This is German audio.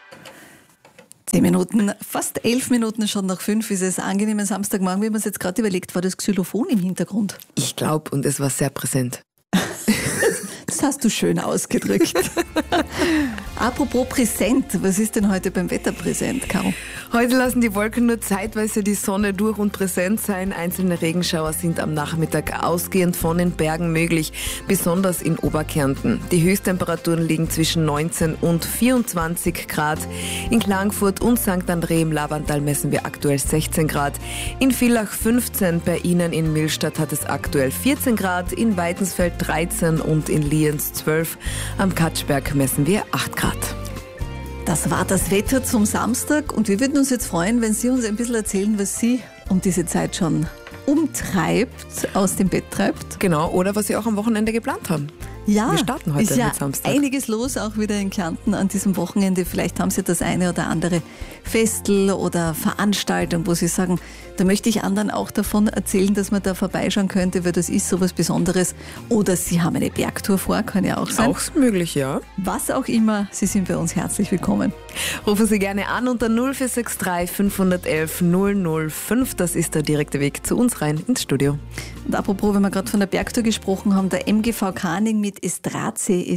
10 Minuten, fast 11 Minuten schon nach 5 ist es. Angenehmen Samstagmorgen, wie man es jetzt gerade überlegt, war das Xylophon im Hintergrund. Ich glaube, und es war sehr präsent. Das hast du schön ausgedrückt. Apropos präsent, was ist denn heute beim Wetter präsent, Caro? Heute lassen die Wolken nur zeitweise die Sonne durch und präsent sein. Einzelne Regenschauer sind am Nachmittag ausgehend von den Bergen möglich, besonders in Oberkärnten. Die Höchsttemperaturen liegen zwischen 19 und 24 Grad. In Klagenfurt und St. André im Lavantal messen wir aktuell 16 Grad. In Villach 15, bei Ihnen in Millstatt hat es aktuell 14 Grad, in Weidensfeld 13 und in Lienz 12. Am Katschberg messen wir 8 Grad. Das war das Wetter zum Samstag und wir würden uns jetzt freuen, wenn Sie uns ein bisschen erzählen, was Sie um diese Zeit schon umtreibt, aus dem Bett treibt. Genau, oder was Sie auch am Wochenende geplant haben. Ja, Wir starten heute ist ja mit Samstag. Einiges los, auch wieder in Kärnten an diesem Wochenende. Vielleicht haben Sie das eine oder andere Festel oder Veranstaltung, wo Sie sagen, da möchte ich anderen auch davon erzählen, dass man da vorbeischauen könnte, weil das ist sowas Besonderes. Oder Sie haben eine Bergtour vor, kann ja auch sein. Auch möglich, ja. Was auch immer, Sie sind bei uns herzlich willkommen. Rufen Sie gerne an unter 0463 511 005. Das ist der direkte Weg zu uns rein ins Studio. Und apropos, wenn wir gerade von der Bergtour gesprochen haben, der MGV Karning mit Estradsee ist